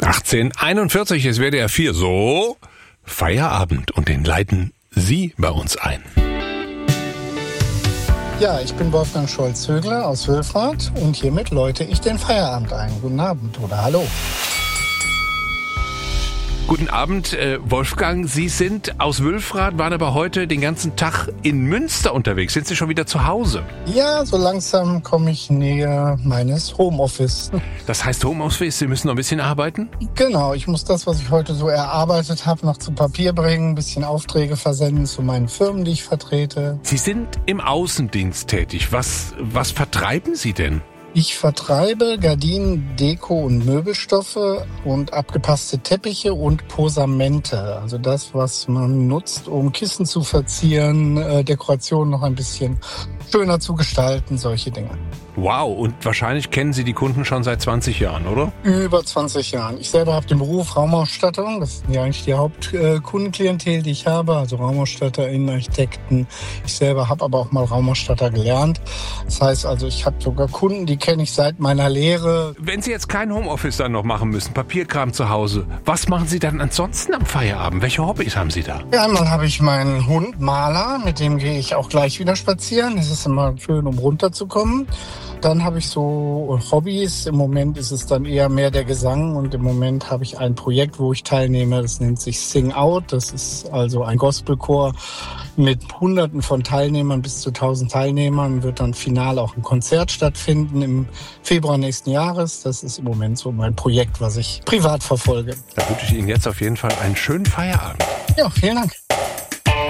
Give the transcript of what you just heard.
18:41 ist WDR 4. So, Feierabend und den leiten Sie bei uns ein. Ja, ich bin Wolfgang Scholz-Högler aus Wülfrath und hiermit läute ich den Feierabend ein. Guten Abend oder hallo. Guten Abend, Wolfgang. Sie sind aus Wülfrath, waren aber heute den ganzen Tag in Münster unterwegs. Sind Sie schon wieder zu Hause? Ja, so langsam komme ich näher meines Homeoffice. Das heißt Homeoffice, Sie müssen noch ein bisschen arbeiten? Genau, ich muss das, was ich heute so erarbeitet habe, noch zu Papier bringen, ein bisschen Aufträge versenden zu meinen Firmen, die ich vertrete. Sie sind im Außendienst tätig. Was vertreiben Sie denn? Ich vertreibe Gardinen, Deko und Möbelstoffe und abgepasste Teppiche und Posamente. Also das, was man nutzt, um Kissen zu verzieren, Dekorationen noch ein bisschen schöner zu gestalten, solche Dinge. Wow, und wahrscheinlich kennen Sie die Kunden schon seit 20 Jahren, oder? Über 20 Jahren. Ich selber habe den Beruf Raumausstattung. Das ist ja eigentlich die Hauptkundenklientel, die ich habe. Also Raumausstatter, Innenarchitekten. Ich selber habe aber auch mal Raumausstatter gelernt. Das heißt also, ich habe sogar Kunden, die kenne ich seit meiner Lehre. Wenn Sie jetzt kein Homeoffice dann noch machen müssen, Papierkram zu Hause, was machen Sie dann ansonsten am Feierabend? Welche Hobbys haben Sie da? Ja, einmal habe ich meinen Hund Maler, mit dem gehe ich auch gleich wieder spazieren. Es ist immer schön, um runterzukommen. Dann habe ich so Hobbys. Im Moment ist es dann eher mehr der Gesang und im Moment habe ich ein Projekt, wo ich teilnehme. Das nennt sich Sing Out. Das ist also ein Gospelchor mit Hunderten von Teilnehmern, bis zu 1000 Teilnehmern. Wird dann final auch ein Konzert stattfinden im Februar nächsten Jahres. Das ist im Moment so mein Projekt, was ich privat verfolge. Da wünsche ich Ihnen jetzt auf jeden Fall einen schönen Feierabend. Ja, vielen Dank.